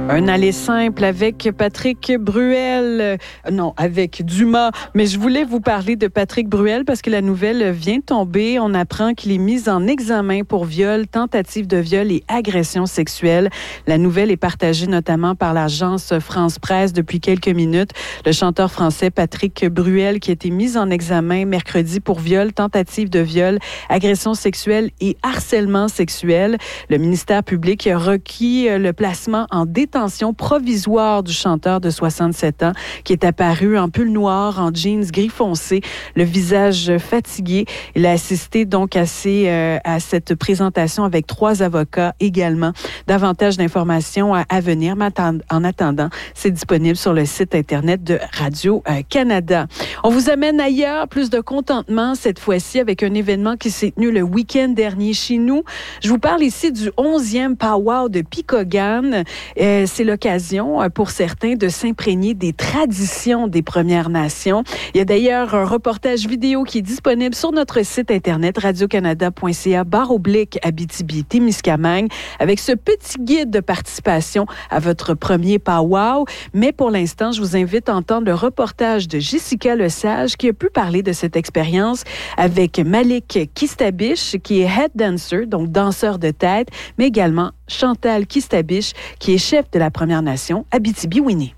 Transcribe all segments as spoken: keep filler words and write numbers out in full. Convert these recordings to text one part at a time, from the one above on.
Un aller simple avec Patrick Bruel. Euh, non, avec Dumas. Mais je voulais vous parler de Patrick Bruel parce que la nouvelle vient de tomber. On apprend qu'il est mis en examen pour viol, tentative de viol et agression sexuelle. La nouvelle est partagée notamment par l'agence France Presse depuis quelques minutes. Le chanteur français Patrick Bruel qui a été mis en examen mercredi pour viol, tentative de viol, agression sexuelle et harcèlement sexuel. Le ministère public a requis le placement en détention provisoire du chanteur de soixante-sept ans qui est apparu en pull noir, en jeans gris foncé, le visage fatigué. Il a assisté donc à, ces, euh, à cette présentation avec trois avocats également. Davantage d'informations à, à venir, mais en attendant, c'est disponible sur le site Internet de Radio-Canada. On vous amène ailleurs, plus de contentement cette fois-ci avec un événement qui s'est tenu le week-end dernier chez nous. Je vous parle ici du onzième Powwow de Picogan. Euh, c'est l'occasion pour certains de s'imprégner des traditions des Premières Nations. Il y a d'ailleurs un reportage vidéo qui est disponible sur notre site Internet radiocanada.ca barre oblique Abitibi-Témiscamingue avec ce petit guide de participation à votre premier Powwow. Mais pour l'instant, je vous invite à entendre le reportage de Jessica Lesage qui a pu parler de cette expérience avec Malik Kistabiche qui est head dancer, donc danseur de tête, mais également Chantal Kistabiche qui est chef de la Première Nation Abitibi-Winnie.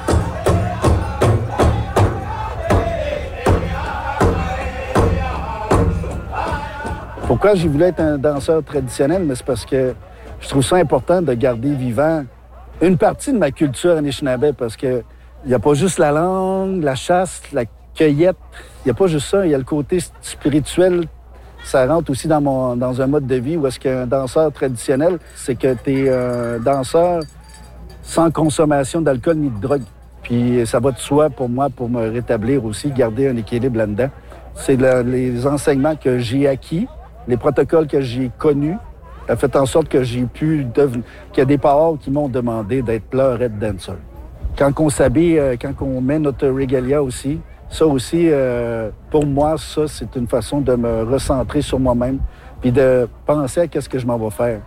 Pourquoi j'ai voulu être un danseur traditionnel? Mais c'est parce que je trouve ça important de garder vivant une partie de ma culture anishinaabe parce que il n'y a pas juste la langue, la chasse, la cueillette. Il n'y a pas juste ça. Il y a le côté spirituel. Ça rentre aussi dans, mon, dans un mode de vie où est-ce qu'un danseur traditionnel, c'est que tu es un danseur sans consommation d'alcool ni de drogue. Puis ça va de soi pour moi, pour me rétablir aussi, garder un équilibre là-dedans. C'est le, les enseignements que j'ai acquis, les protocoles que j'ai connus, a fait en sorte que j'ai pu devenir... qu'il y a des powwows qui m'ont demandé d'être là, red dancer. Quand on s'habille, quand on met notre regalia aussi, ça aussi, euh, pour moi, ça, c'est une façon de me recentrer sur moi-même puis de penser à qu'est-ce que je m'en vais faire.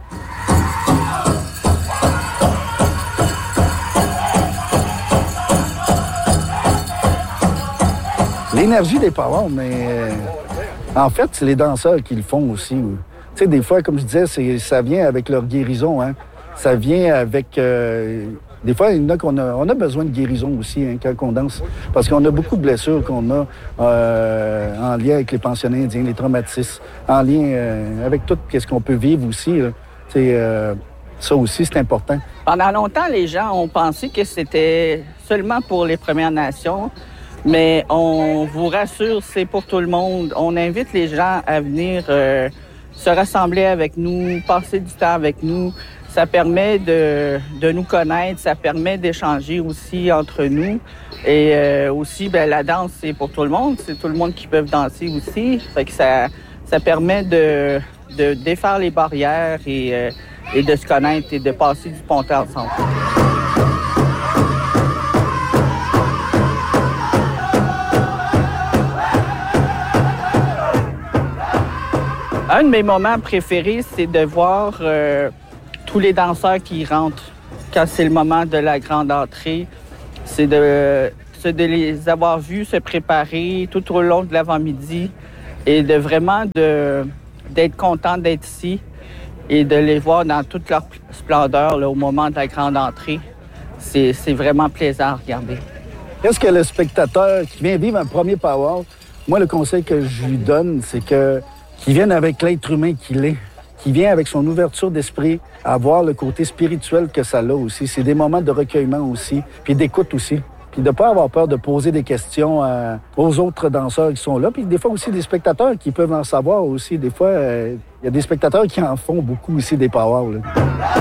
L'énergie des powwows, mais euh, en fait, c'est les danseurs qui le font aussi. Tu sais, des fois, comme je disais, c'est, ça vient avec leur guérison, hein. Ça vient avec... Euh, Des fois, il y en a qu'on a, on a besoin de guérison aussi hein, quand on danse. Parce qu'on a beaucoup de blessures qu'on a euh, en lien avec les pensionnés indiens, les traumatismes, en lien euh, avec tout ce qu'on peut vivre aussi. Là. Euh, ça aussi, c'est important. Pendant longtemps, les gens ont pensé que c'était seulement pour les Premières Nations. Mais on vous rassure, c'est pour tout le monde. On invite les gens à venir euh, se rassembler avec nous, passer du temps avec nous. Ça permet de, de nous connaître, ça permet d'échanger aussi entre nous. Et euh, aussi, ben, la danse, c'est pour tout le monde. C'est tout le monde qui peut danser aussi. Fait que ça, ça permet de, de défaire les barrières et, euh, et de se connaître et de passer du bon temps ensemble. Un de mes moments préférés, c'est de voir... Euh, tous les danseurs qui rentrent quand c'est le moment de la grande entrée, c'est de, c'est de les avoir vus se préparer tout au long de l'avant-midi et de vraiment de, d'être content d'être ici et de les voir dans toute leur splendeur là, au moment de la grande entrée. C'est, c'est vraiment plaisant à regarder. Qu'est-ce que le spectateur qui vient vivre un premier powwow, moi, le conseil que je lui donne, c'est que qu'il vienne avec l'être humain qu'il est. Qui vient avec son ouverture d'esprit à voir le côté spirituel que ça a aussi. C'est des moments de recueillement aussi, puis d'écoute aussi. Puis de ne pas avoir peur de poser des questions euh, aux autres danseurs qui sont là. Puis des fois aussi des spectateurs qui peuvent en savoir aussi. Des fois, il euh, y a des spectateurs qui en font beaucoup aussi des powwows.